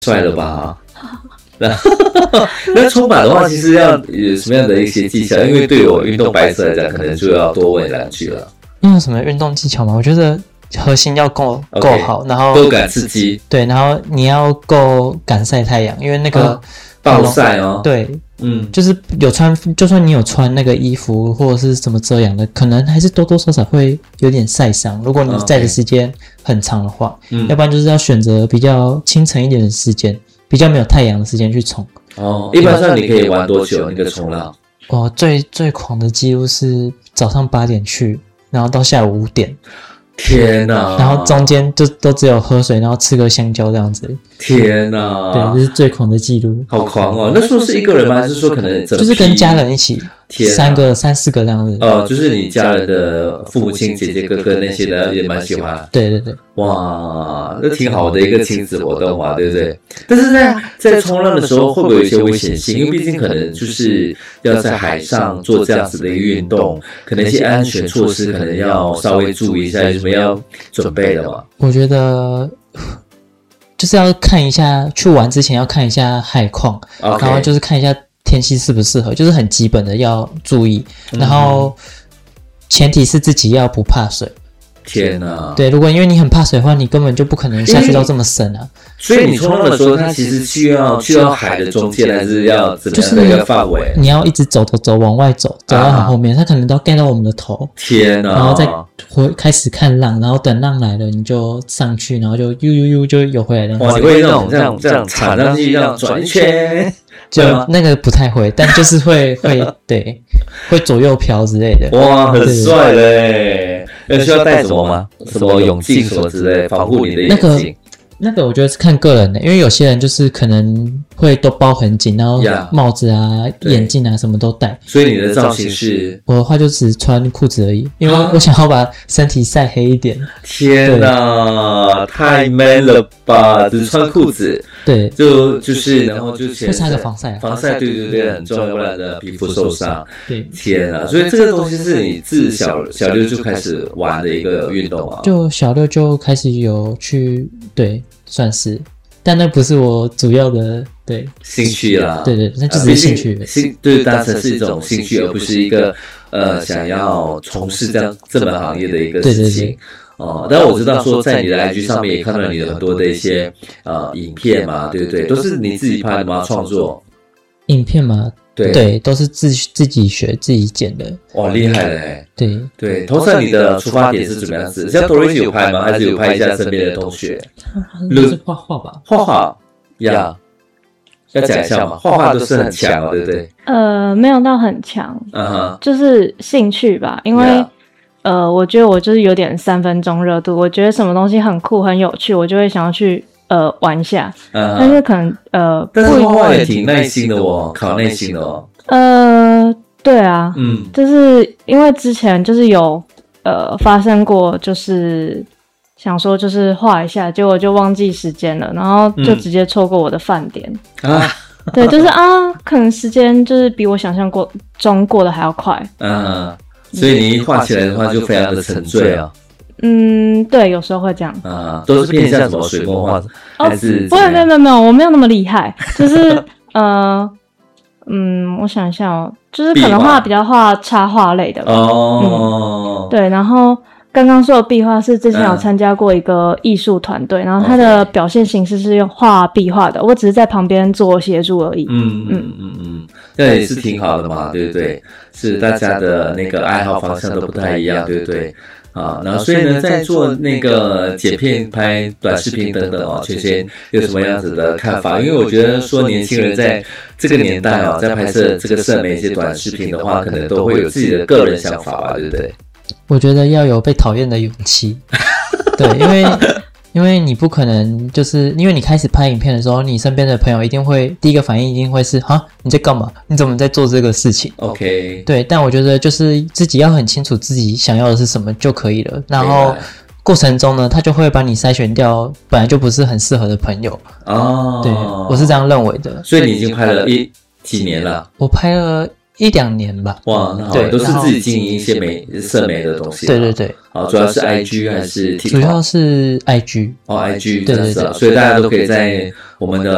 帅了吧？那冲板的话，其实要有什么样的一些技巧？因为对我运动白色来讲，可能就要多问两句了。 你有什么运动技巧吗？我觉得核心要够好，然后够敢刺激， 对，然后你要够敢晒太阳，因为那个暴晒哦， 对，就是就算你有穿那个衣服或者是什么遮阳的，可能还是多多少少会有点晒伤。如果你在的时间很长的话，要不然就是要选择比较清晨一点的时间，比较没有太阳的时间去冲。 一般上你可以玩多久那个冲浪？ 最狂的记录是早上8点去，然后到下午5点。 天哪！ 然后中间就都只有喝水，然后吃个香蕉这样子。 天哪！ 对，这是最狂的记录。 好狂哦！那时候是一个人吗？还是说可能就是跟家人一起，3个、3、4个这样子。 就是你家人的父母亲、姐姐、哥哥那些的也蛮喜欢。 对。 哇，那挺好的一个亲子活动嘛，对不对？但是在冲浪的时候，会不会有一些危险性？因为毕竟可能就是要在海上做这样子的一个运动，可能一些安全措施可能要稍微注意一下，有什么要准备的吗？ 我觉得就是要看一下，去玩之前要看一下海况，然后就是看一下天气适不适合，就是很基本的要注意。然后前提是自己要不怕水。 天哪！ 对，如果因为你很怕水的话，你根本就不可能下去到这么深啊。 所以你冲浪的时候，它其实需要去到海的中间，还是要怎么样的一个范围？ 你要一直走，往外走到很后面，它可能都要盖到我们的头。 天哪！ 然后再开始看浪，然后等浪来了，你就上去，然后就就游回来了。 哇，你会那种这样踩上去，这样转一圈？ 就那个不太会，但就是会对，会左右飘之类的。 哇，很帅嘞！需要带什么吗？什么泳镜什么之类，防护你的眼睛？ 那个我觉得是看个人的，因为有些人就是可能会都包很紧，然后帽子啊、眼镜啊什么都戴。 所以你的造型是？ 我的话就只穿裤子而已，因为我想要把身体晒黑一点。 天哪，太 man 了吧！只穿裤子， 对， 就是然后就会擦个防晒， 对，很重要，不然的皮肤受伤。 对， 天哪！所以这个东西是你自小六就开始玩的一个运动啊？ 就小6就开始有去，对。算是，但那不是我主要的兴趣啦。 对，那就只是兴趣。 对，当成是一种兴趣，而不是一个想要从事这门行业的一个事情。但我知道说在你的 IG 上面也看到你的很多的一些影片嘛，对不对？都是你自己拍的吗？创作影片吗？对，都是自己学自己剪的。 哇，厉害嘞！ 对， 通常你的出发点是怎么样子？像 Doris 有拍吗？还是有拍一下身边的同学？ 是画画吧？ 画画呀，要讲一下嘛。画画都是很强对不对？ 没有到很强，就是兴趣吧。因为我觉得我就是有点3分钟热度。我觉得什么东西很酷很有趣，我就会想要去玩一下。但是可能但是画画也挺耐心的哦，考耐心的哦。 对啊，就是因为之前就是有发生过，就是想说就是画一下，结果就忘记时间了，然后就直接错过我的饭点对，就是可能时间就是比我想象中过得还要快。 所以你一画起来的话就非常的沉醉啊。 对，有时候会这样。 都是偏向什么水墨画还是？ 没有，我没有那么厉害，就是我想一下哦，就是可能比较画插画类的吧。对，然后刚刚说的壁画是之前有参加过一个艺术团队，然后它的表现形式是用画壁画的，我只是在旁边做协助而已。 这也是挺好的嘛，对不对？是大家的那个爱好方向都不太一样，对不对？然后所以呢，在做那个剪片、拍短视频等等全贤有什么样子的看法？因为我觉得说年轻人在这个年代在拍摄这个社媒一些短视频的话，可能都会有自己的个人想法吧，对不对？ 我觉得要有被讨厌的勇气。对，因为你不可能就是因为你开始拍影片的时候，你身边的朋友一定会第一个反应一定会是你在干嘛？你怎么在做这个事情 ？OK， 对，但我觉得就是自己要很清楚自己想要的是什么就可以了。然后过程中呢，他就会把你筛选掉本来就不是很适合的朋友。对，我是这样认为的。 所以你已经拍了几年了？ 我拍了1-2年吧。 哇，那好，都是自己经营一些社媒的东西。 对。 主要是 IG 还是 TikTok？ 主要是 IG。 IG， 对， 所以大家都可以在我们的